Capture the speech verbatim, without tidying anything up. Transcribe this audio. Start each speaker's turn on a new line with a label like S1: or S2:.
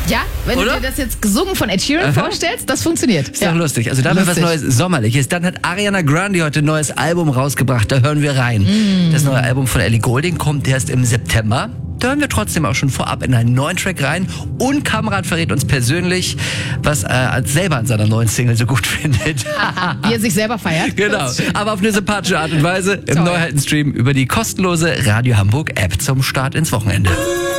S1: Ja, wenn
S2: Oder?
S1: du dir das jetzt gesungen von Ed Sheeran
S2: Aha.
S1: vorstellst, das funktioniert.
S2: Ist doch lustig. Also damit was
S1: Lustig.
S2: Neues, Sommerliches. Dann hat Ariana Grande heute ein neues Album rausgebracht. Da hören wir rein.
S1: Mm.
S2: Das neue Album von Ellie Goulding kommt erst im September. Da hören wir trotzdem auch schon vorab in einen neuen Track rein. Und Kamrat verrät uns persönlich, was er als selber an seiner neuen Single so gut findet.
S1: Wie er sich selber feiert.
S2: Genau,
S1: Das ist schön.
S2: aber auf eine sympathische Art und Weise im
S1: Toll.
S2: Neuheitenstream über die kostenlose Radio Hamburg App zum Start ins Wochenende.